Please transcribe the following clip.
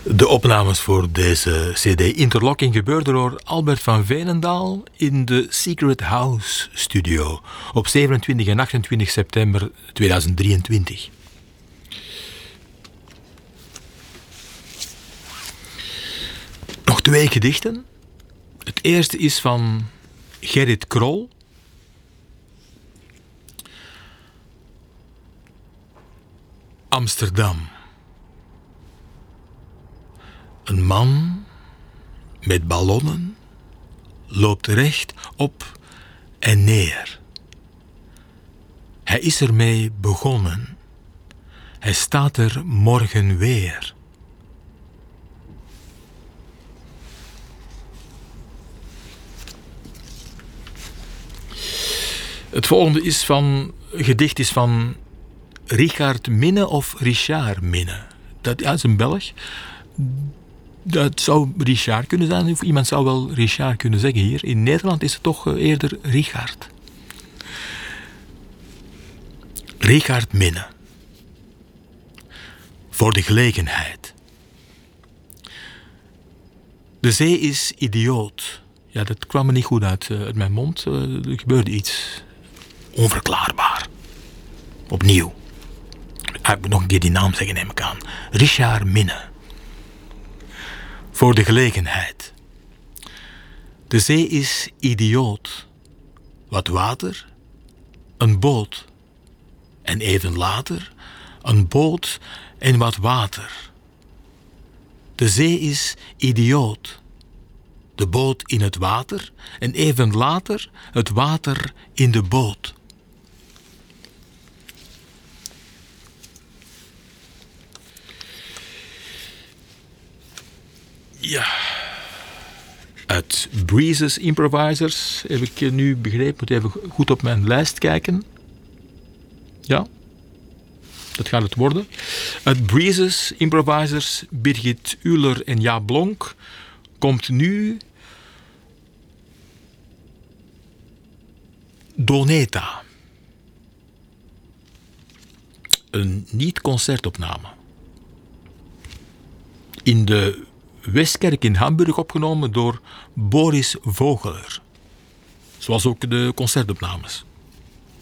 De opnames voor deze CD Interlocking gebeurden door Albert van Veenendaal in de Secret House Studio op 27 en 28 september 2023. Nog 2 gedichten. Het eerste is van Gerrit Krol. Amsterdam. Een man met ballonnen loopt recht op en neer. Hij is ermee begonnen. Hij staat er morgen weer. Het volgende gedicht is van Richard Minne of Richard Minne. Dat is een Belg. Dat zou Richard kunnen zijn, of iemand zou wel Richard kunnen zeggen hier. In Nederland is het toch eerder Richard. Richard Minne. Voor de gelegenheid. De zee is idioot. Ja, dat kwam me niet goed uit mijn mond. Er gebeurde iets onverklaarbaar. Opnieuw. Ik moet nog een keer die naam zeggen, neem ik aan. Richard Minne. Voor de gelegenheid. De zee is idioot. Wat water, een boot. En even later, een boot en wat water. De zee is idioot. De boot in het water en even later het water in de boot. Ja, uit Breezes Improvisers heb ik nu begrepen. Moet even goed op mijn lijst kijken. Ja, dat gaat het worden. Uit Breezes Improvisers, Birgit Uller en Jaap Blonk, komt nu Doneta. Een niet-concertopname. In de Westkerk in Hamburg opgenomen door Boris Vogeler. Zoals ook de concertopnames.